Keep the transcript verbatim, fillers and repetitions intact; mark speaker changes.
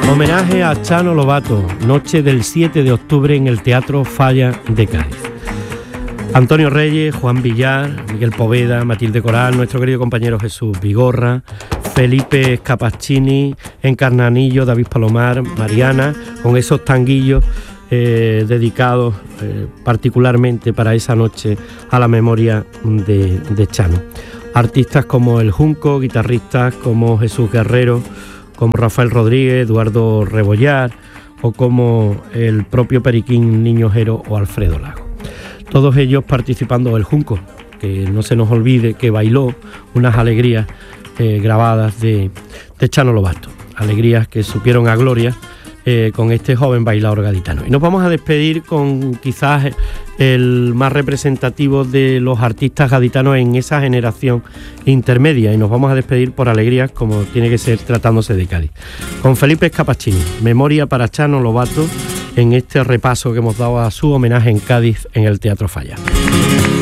Speaker 1: Homenaje a Chano Lobato, noche del siete de octubre en el Teatro Falla de Cádiz. Antonio Reyes, Juan Villar, Miguel Poveda, Matilde Coral, nuestro querido compañero Jesús Vigorra, Felipe Scapaccini, Encarnanillo, David Palomar, Mariana, con esos tanguillos eh, dedicados eh, particularmente para esa noche a la memoria de, de Chano. Artistas como El Junco, guitarristas como Jesús Guerrero, como Rafael Rodríguez, Eduardo Rebollar o como el propio Periquín Niñojero o Alfredo Lago. Todos ellos participando del Junco, que no se nos olvide que bailó unas alegrías eh, grabadas de, de Chano Lobato, alegrías que supieron a gloria eh, con este joven bailador gaditano. Y nos vamos a despedir con quizás el más representativo de los artistas gaditanos en esa generación intermedia, y nos vamos a despedir por alegrías como tiene que ser tratándose de Cádiz, con Felipe Scapaccini, Memoria para Chano Lobato, en este repaso que hemos dado a su homenaje en Cádiz en el Teatro Falla.